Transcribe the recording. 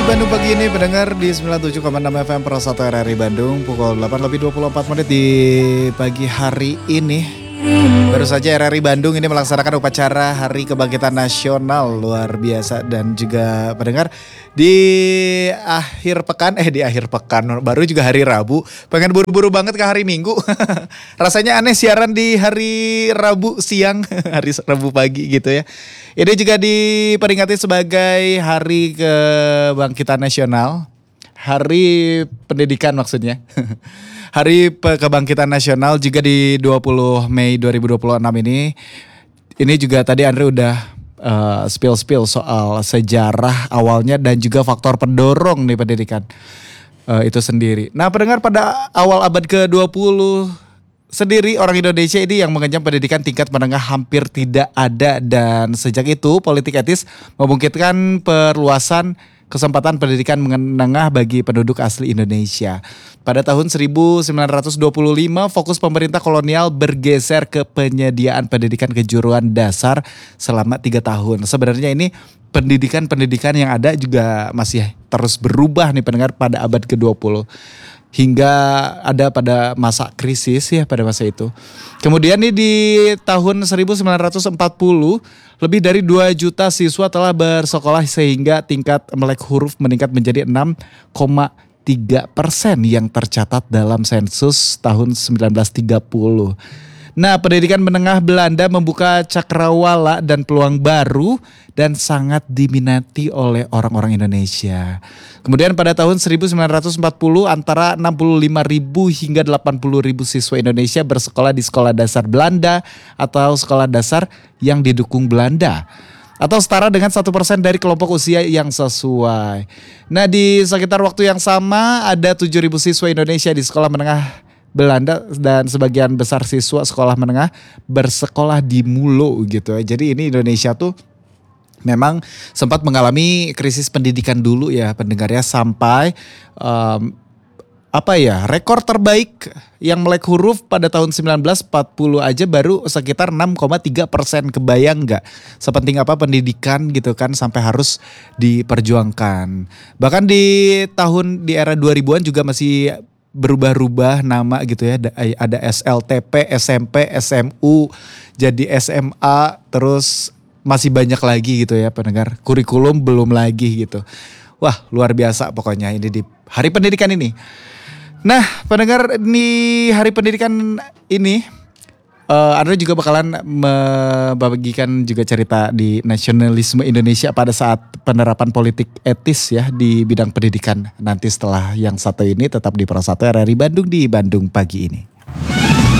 Bandung pagi ini pendengar di 97,6 FM Pro 1 RRI Bandung pukul 8:24 di pagi hari ini. Baru saja RRI Bandung ini melaksanakan upacara Hari Kebangkitan Nasional luar biasa dan juga pendengar di akhir pekan baru juga hari Rabu. Pengen buru-buru banget ke hari Minggu. Rasanya aneh siaran di hari Rabu siang, hari Rabu pagi gitu ya. Ini juga diperingati sebagai Hari Kebangkitan Nasional, Hari Pendidikan maksudnya. Hari Kebangkitan Nasional juga di 20 Mei 2026 ini. Ini juga tadi Andre udah spill soal sejarah awalnya dan juga faktor pendorong nih pendidikan itu sendiri. Nah pendengar, pada awal abad ke-20 sendiri orang Indonesia ini yang mengenyam pendidikan tingkat menengah hampir tidak ada. Dan sejak itu politik etis memungkinkan perluasan kesempatan pendidikan menengah bagi penduduk asli Indonesia. Pada tahun 1925, fokus pemerintah kolonial bergeser ke penyediaan pendidikan kejuruan dasar selama 3 tahun. Sebenarnya ini pendidikan yang ada juga masih terus berubah nih pendengar pada abad ke-20. Hingga ada pada masa krisis ya pada masa itu. Kemudian nih di tahun 1940 lebih dari 2 juta siswa telah bersekolah sehingga tingkat melek huruf meningkat menjadi 6,3% yang tercatat dalam sensus tahun 1930. Nah, pendidikan menengah Belanda membuka cakrawala dan peluang baru dan sangat diminati oleh orang-orang Indonesia. Kemudian pada tahun 1940 antara 65.000 hingga 80.000 siswa Indonesia bersekolah di sekolah dasar Belanda atau sekolah dasar yang didukung Belanda, atau setara dengan 1% dari kelompok usia yang sesuai. Nah, di sekitar waktu yang sama ada 7.000 siswa Indonesia di sekolah menengah Belanda dan sebagian besar siswa sekolah menengah bersekolah di Mulo gitu ya. Jadi ini Indonesia tuh memang sempat mengalami krisis pendidikan dulu ya pendengarnya, sampai rekor terbaik yang melek huruf pada tahun 1940 aja baru sekitar 6,3%. Kebayang gak sepenting apa pendidikan gitu kan sampai harus diperjuangkan. Bahkan di era 2000-an juga masih berubah-ubah nama gitu ya. Ada SLTP, SMP, SMU, jadi SMA, terus masih banyak lagi gitu ya pendengar. Kurikulum belum lagi gitu. Wah, luar biasa pokoknya ini di Hari Pendidikan ini. Nah, pendengar, di Hari Pendidikan ini Anda juga bakalan membagikan juga cerita di nasionalisme Indonesia pada saat penerapan politik etis ya di bidang pendidikan. Nanti setelah yang satu ini tetap di Pro 1 RRI Bandung di Bandung pagi ini.